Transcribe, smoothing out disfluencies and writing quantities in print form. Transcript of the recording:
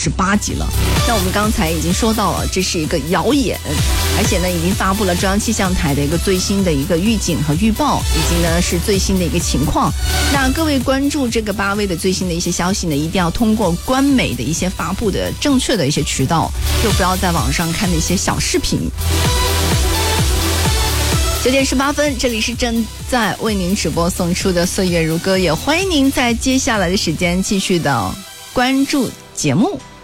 18级了。那我们刚才已经说到了，这是一个谣言，而且呢已经发布了中央气象台的一个最新的一个预警和预报，以及呢是最新的一个情况。那各位关注这个8位的最新的一些消息呢，一定要通过官媒的一些发布的正确的一些渠道，就不要在网上看那些小视频。9点18分，这里是正在为您直播送出的岁月如歌，也欢迎您在接下来的时间继续的关注节目。